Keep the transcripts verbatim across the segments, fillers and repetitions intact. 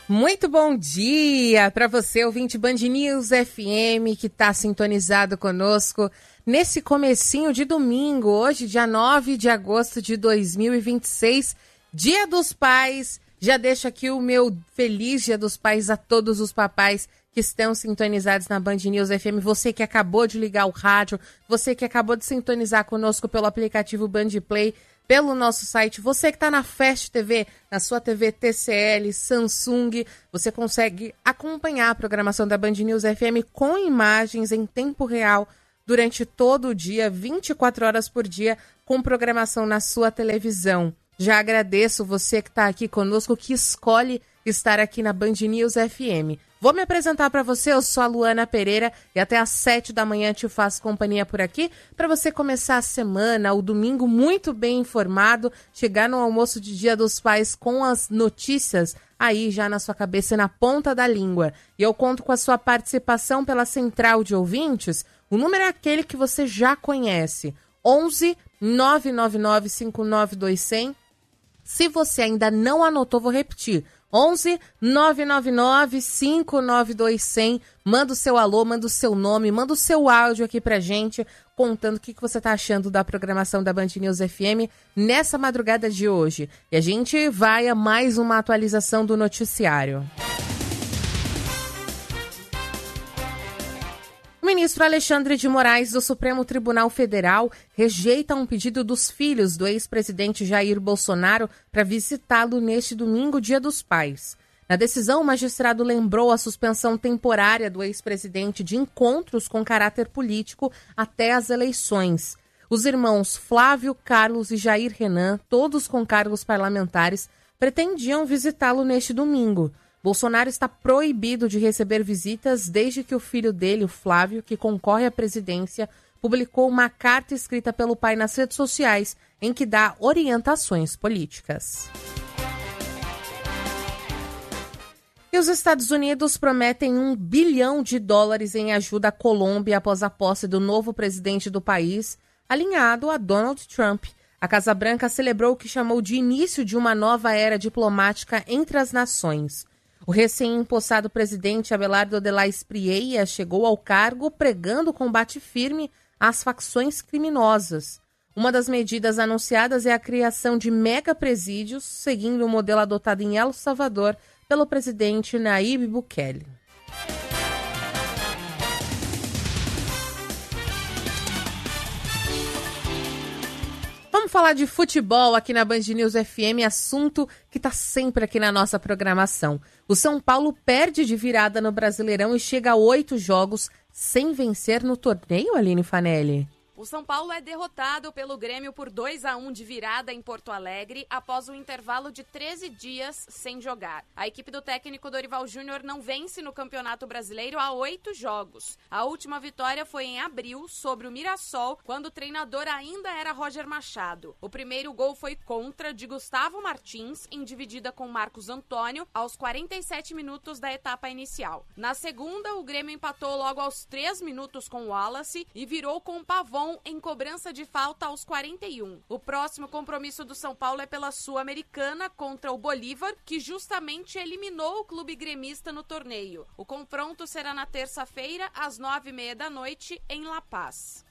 Muito bom dia para você, ouvinte Band News F M, que está sintonizado conosco nesse comecinho de domingo, hoje, dia nove de agosto de dois mil e vinte e seis, Dia dos Pais. Já deixo aqui o meu feliz Dia dos Pais a todos os papais que estão sintonizados na Band News F M. Você que acabou de ligar o rádio, você que acabou de sintonizar conosco pelo aplicativo Band Play, pelo nosso site, você que está na Fast T V, na sua T V T C L, Samsung, você consegue acompanhar a programação da Band News F M com imagens em tempo real durante todo o dia, vinte e quatro horas por dia, com programação na sua televisão. Já agradeço você que está aqui conosco, que escolhe estar aqui na Band News F M. Vou me apresentar para você, eu sou a Luana Pereira e até às sete da manhã te faço companhia por aqui para você começar a semana, o domingo muito bem informado, chegar no almoço de Dia dos Pais com as notícias aí já na sua cabeça e na ponta da língua. E eu conto com a sua participação pela central de ouvintes. O número é aquele que você já conhece, onze nove nove nove cinco nove dois zero zero. Se você ainda não anotou, vou repetir. onze nove nove nove cinco nove dois zero zero. Manda o seu alô, manda o seu nome, manda o seu áudio aqui pra gente, contando o que, que você tá achando da programação da Band News F M nessa madrugada de hoje. E a gente vai a mais uma atualização do noticiário. O ministro Alexandre de Moraes, do Supremo Tribunal Federal, rejeita um pedido dos filhos do ex-presidente Jair Bolsonaro para visitá-lo neste domingo, Dia dos Pais. Na decisão, o magistrado lembrou a suspensão temporária do ex-presidente de encontros com caráter político até as eleições. Os irmãos Flávio, Carlos e Jair Renan, todos com cargos parlamentares, pretendiam visitá-lo neste domingo. Bolsonaro está proibido de receber visitas desde que o filho dele, o Flávio, que concorre à presidência, publicou uma carta escrita pelo pai nas redes sociais em que dá orientações políticas. E os Estados Unidos prometem um bilhão de dólares em ajuda à Colômbia após a posse do novo presidente do país, alinhado a Donald Trump. A Casa Branca celebrou o que chamou de início de uma nova era diplomática entre as nações. O recém-empossado presidente Abelardo de la Espriella chegou ao cargo pregando combate firme às facções criminosas. Uma das medidas anunciadas é a criação de mega-presídios, seguindo o modelo adotado em El Salvador pelo presidente Nayib Bukele. Vamos falar de futebol aqui na Band News F M, assunto que está sempre aqui na nossa programação. O São Paulo perde de virada no Brasileirão e chega a oito jogos sem vencer no torneio, Aline Fanelli. O São Paulo é derrotado pelo Grêmio por dois a um de virada em Porto Alegre após um intervalo de treze dias sem jogar. A equipe do técnico Dorival Júnior não vence no Campeonato Brasileiro há oito jogos. A última vitória foi em abril sobre o Mirassol, quando o treinador ainda era Roger Machado. O primeiro gol foi contra de Gustavo Martins, em dividida com Marcos Antônio, aos quarenta e sete minutos da etapa inicial. Na segunda, o Grêmio empatou logo aos três minutos com o Wallace e virou com o Pavon em cobrança de falta aos quarenta e um. O próximo compromisso do São Paulo é pela Sul-Americana contra o Bolívar, que justamente eliminou o clube gremista no torneio. O confronto será na terça-feira, às nove e meia da noite, em La Paz.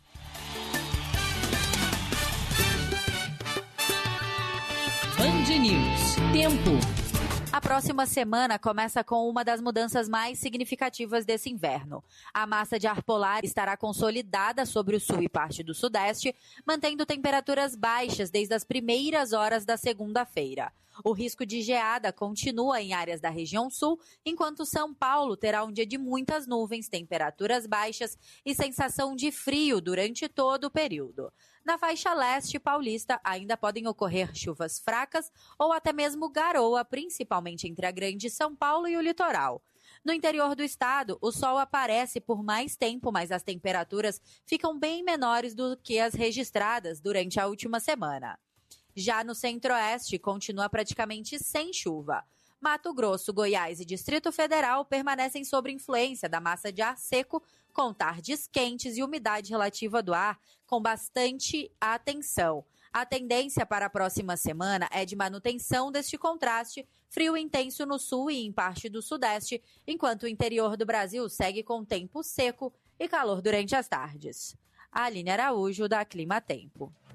Band News. Tempo. A próxima semana começa com uma das mudanças mais significativas desse inverno. A massa de ar polar estará consolidada sobre o sul e parte do sudeste, mantendo temperaturas baixas desde as primeiras horas da segunda-feira. O risco de geada continua em áreas da região sul, enquanto São Paulo terá um dia de muitas nuvens, temperaturas baixas e sensação de frio durante todo o período. Na faixa leste paulista ainda podem ocorrer chuvas fracas ou até mesmo garoa, principalmente entre a Grande São Paulo e o litoral. No interior do estado, o sol aparece por mais tempo, mas as temperaturas ficam bem menores do que as registradas durante a última semana. Já no centro-oeste, continua praticamente sem chuva. Mato Grosso, Goiás e Distrito Federal permanecem sob influência da massa de ar seco, com tardes quentes e umidade relativa do ar com bastante atenção. A tendência para a próxima semana é de manutenção deste contraste, frio intenso no sul e em parte do sudeste, enquanto o interior do Brasil segue com tempo seco e calor durante as tardes. Aline Araújo, da Clima Tempo.